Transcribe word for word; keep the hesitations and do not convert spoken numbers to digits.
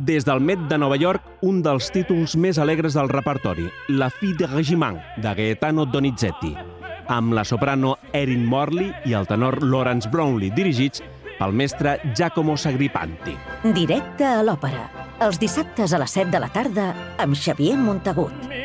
Des del Met de Nova York, un dels títols més alegres del repertori, La Fille de Régiment, de Gaetano Donizetti, amb la soprano Erin Morley i el tenor Lawrence Brownlee, dirigits pel mestre Giacomo Sagripanti. Directe a l'òpera, els dissabtes a les set de la tarda, amb Xavier Montagut.